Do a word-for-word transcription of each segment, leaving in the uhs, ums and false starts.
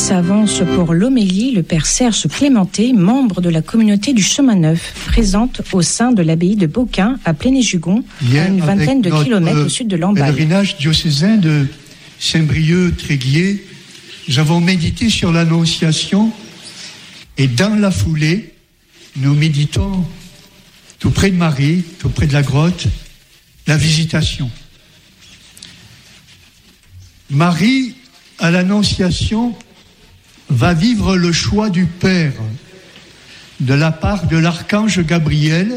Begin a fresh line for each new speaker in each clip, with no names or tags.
s'avance pour l'homélie le père Serge Clémenté, membre de la communauté du Chemin Neuf, présente au sein de l'abbaye de Beaucain à Pléné-Jugon, à une vingtaine de kilomètres au sud de Lamballe.
Pèlerinage diocésain de Saint-Brieuc-Tréguier, nous avons médité sur l'Annonciation et dans la foulée, nous méditons tout près de Marie, tout près de la grotte, la Visitation. Marie, à l'Annonciation, va vivre le choix du Père de la part de l'archange Gabriel.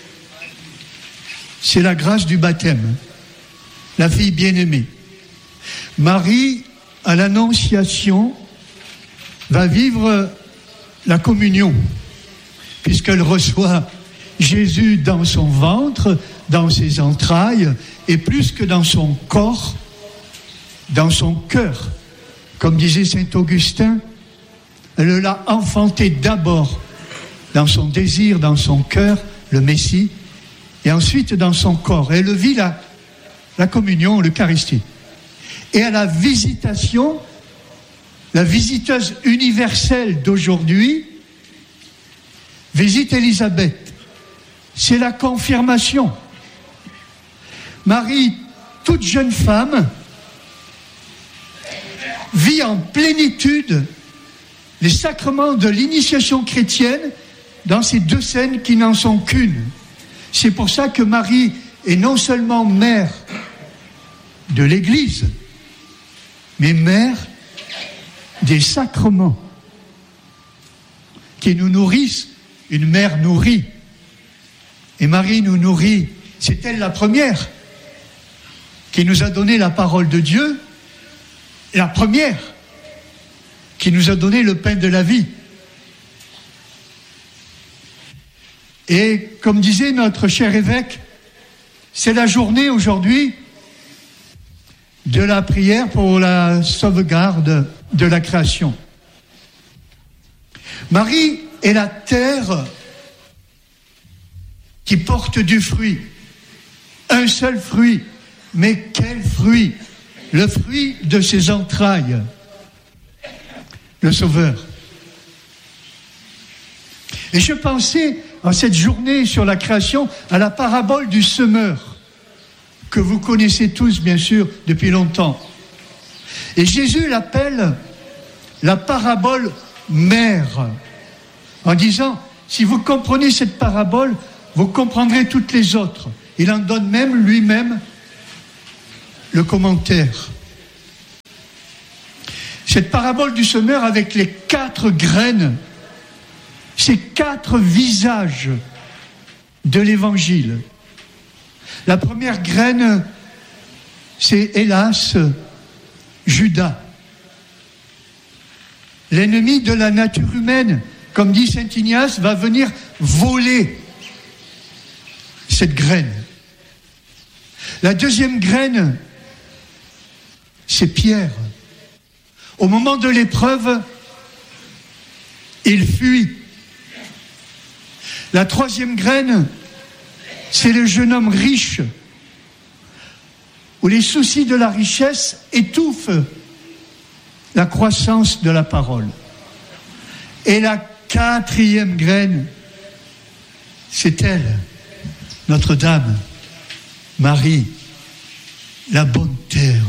C'est la grâce du baptême, la fille bien-aimée. Marie, à l'Annonciation, va vivre la communion, puisqu'elle reçoit Jésus dans son ventre, dans ses entrailles, et plus que dans son corps, dans son cœur. Comme disait saint Augustin, elle l'a enfanté d'abord dans son désir, dans son cœur, le Messie, et ensuite dans son corps. Elle vit la, la communion, l'Eucharistie. Et à la Visitation, la visiteuse universelle d'aujourd'hui visite Élisabeth. C'est la confirmation. Marie, toute jeune femme, vit en plénitude les sacrements de l'initiation chrétienne dans ces deux scènes qui n'en sont qu'une. C'est pour ça que Marie est non seulement mère de l'Église, mais mère des sacrements qui nous nourrissent. Une mère nourrie. Et Marie nous nourrit. C'est elle la première qui nous a donné la parole de Dieu, la première qui nous a donné le pain de la vie. Et comme disait notre cher évêque, c'est la journée aujourd'hui de la prière pour la sauvegarde de la création. Marie est la terre qui porte du fruit. Un seul fruit. Mais quel fruit? Le fruit de ses entrailles. Le Sauveur. Et je pensais, en cette journée sur la création, à la parabole du semeur, que vous connaissez tous, bien sûr, depuis longtemps. Et Jésus l'appelle la parabole mère, en disant, si vous comprenez cette parabole, vous comprendrez toutes les autres. Il en donne même lui-même le commentaire. Cette parabole du semeur avec les quatre graines, ces quatre visages de l'évangile. La première graine, c'est hélas Judas, l'ennemi de la nature humaine, comme dit saint Ignace, va venir voler cette graine. La deuxième graine, c'est Pierre. Au moment de l'épreuve, il fuit. La troisième graine, c'est le jeune homme riche, où les soucis de la richesse étouffent la croissance de la parole. Et la quatrième graine, c'est elle, Notre-Dame, Marie, la bonne terre,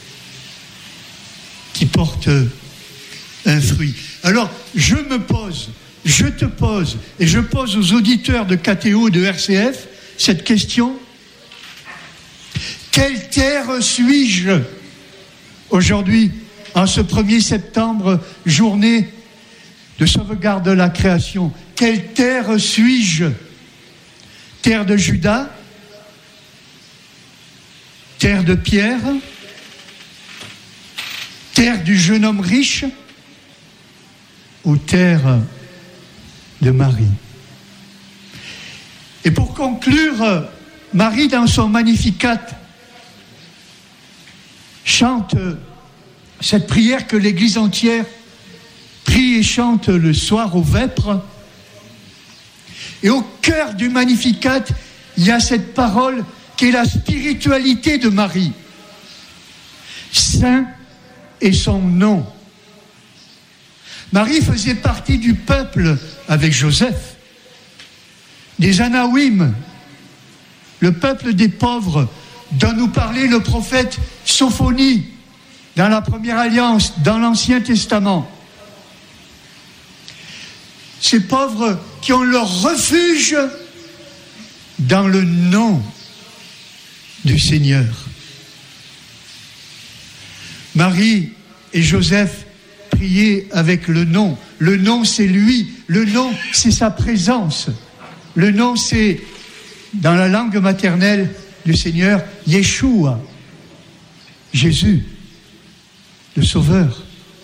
qui porte un fruit. Alors, je me pose, je te pose, et je pose aux auditeurs de K T O, de R C F, cette question. Quelle terre suis-je aujourd'hui, en ce premier septembre, journée de sauvegarde de la création? Quelle terre suis-je? Terre de Judas? Terre de Pierre? Terre du jeune homme riche? Ou terre de Marie? Et pour conclure, Marie, dans son Magnificat, chante cette prière que l'Église entière prie et chante le soir aux vêpres. Et au cœur du Magnificat, il y a cette parole qui est la spiritualité de Marie. Saint est son nom. Marie faisait partie du peuple avec Joseph, des Anawim, le peuple des pauvres dont nous parlait le prophète Sophonie dans la Première Alliance, dans l'Ancien Testament. Ces pauvres qui ont leur refuge dans le nom du Seigneur. Marie et Joseph priaient avec le nom. Le nom, c'est lui. Le nom, c'est sa présence. Le nom, c'est, dans la langue maternelle du Seigneur, Yeshua, Jésus, le Sauveur.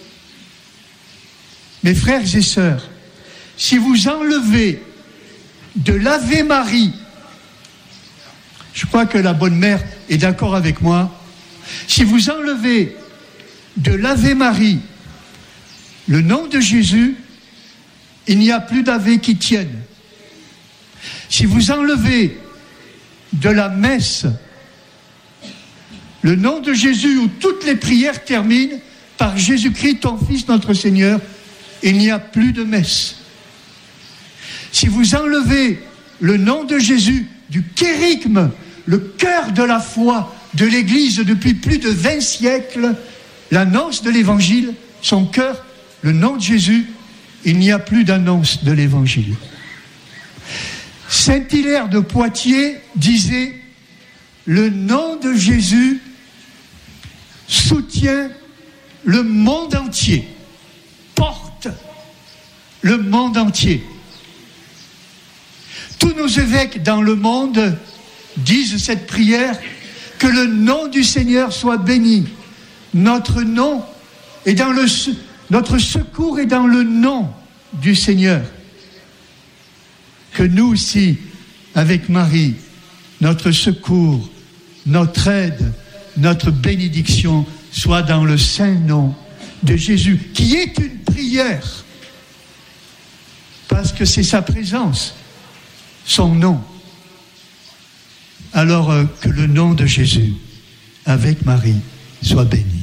Mes frères et sœurs, si vous enlevez de l'Ave Marie, je crois que la bonne mère est d'accord avec moi, si vous enlevez de l'Ave Marie le nom de Jésus, il n'y a plus d'Ave qui tienne. Si vous enlevez de la messe le nom de Jésus, où toutes les prières terminent par Jésus-Christ, ton Fils, notre Seigneur, il n'y a plus de messe. Si vous enlevez le nom de Jésus du kérygme, le cœur de la foi de l'Église depuis plus de vingt siècles, l'annonce de l'Évangile, son cœur, le nom de Jésus, il n'y a plus d'annonce de l'Évangile. Saint Hilaire de Poitiers disait « Le nom de Jésus soutient le monde entier, porte le monde entier. » Tous nos évêques dans le monde disent cette prière, que le nom du Seigneur soit béni. Notre nom est dans le, notre secours est dans le nom du Seigneur. Que nous aussi, avec Marie, notre secours, notre aide, notre bénédiction soit dans le saint nom de Jésus, qui est une prière, parce que c'est sa présence, son nom. Alors euh, que le nom de Jésus, avec Marie, soit béni.